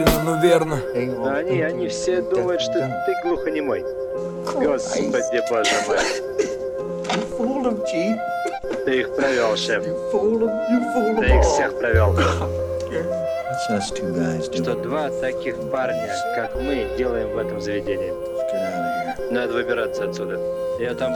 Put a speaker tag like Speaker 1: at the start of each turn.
Speaker 1: медленно, но верно.
Speaker 2: Они все думают, что ты глухонемой. Господи, боже мой. Ты их провел, шеф. Ты их всех провел. Что два таких парня, как мы, делаем в этом заведении. Надо выбираться отсюда. Я там